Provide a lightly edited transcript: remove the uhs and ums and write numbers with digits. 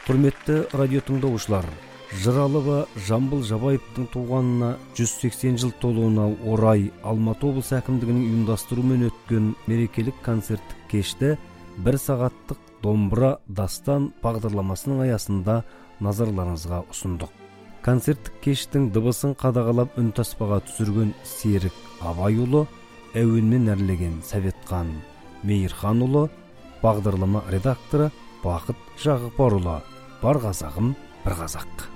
Құрметті радио тыңдаушылар, Жыралова Жамбыл Жабаевтың туғанына 180 жыл толуына орай Алматы облысы әкімдігінің ұйымдастыруымен өткен мерекелік концерттік кеште 1 сағаттық домбыра дастан бағдарламасының аясында назарларыңызға ұсындық. Концерттік кештің дыбысын қадағалап үнтаспаға түсірген Серік Абайұлы, әуенмен әрлеген Сәветқан Мейірханұлы, бағдарлама редакторы Бақыт Жағыпарұлы. Бар қазағым, бір қазақ.